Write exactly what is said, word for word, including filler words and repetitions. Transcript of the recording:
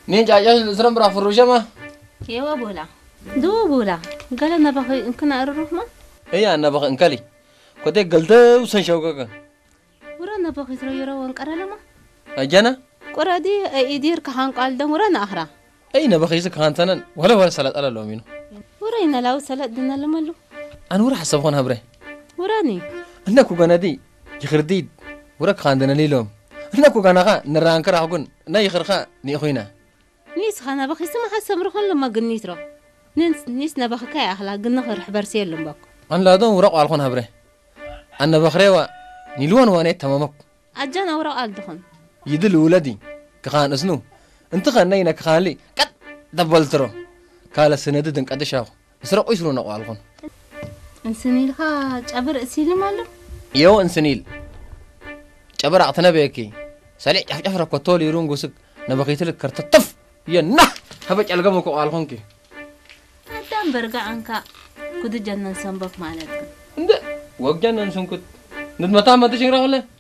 نين جاجا زرم برا فروجة ما يوا بولا دو بولا قال أنا بخي يمكن أروح ما إيه أنا بخ إنكالي كده قلت وسن شوكك ورانا بخي ترى يرا وانقرا لما أجانا قرادي يدير كهان قال دم ورانا أخرى أي نبخيسك خانتنا ولا ولا سلطة على لومينو ورينا لو سلط دنا لملو أنا ورا حسب خون هبره وراني أنكو جنادي يخرديد ورك خاندنا ليلوم أنكو جناقة نرانك راهقون نيخرخا نيخوينا نيس خانا بخي سما حسب رخون لما قنيت رو نيس نيس نبخ كاي أخلا قلنا خير حبر سيل لمبك أنا لا دون ورق على خون هبره أنا بخريوا نيلوان وانيت تمامك أجانا ورا قال دخن يدل ولدي كخان اسنو أنت خانينا كخالي قد دبلترو قال السنة دنك قد شاو سرق يسرون على خون انسنيل خا جبر اسيل مالو يو انسنيل جبر اعتنا بيكي سالي جف جفر كوتول يرون غوسك نبقيت لك كرتطف يا نه هبج الغمكو قالخونكي ادم برغا عنك كود جنن سنبك مالك انده وجنن سنكت ندمتا ما تشغرا ولا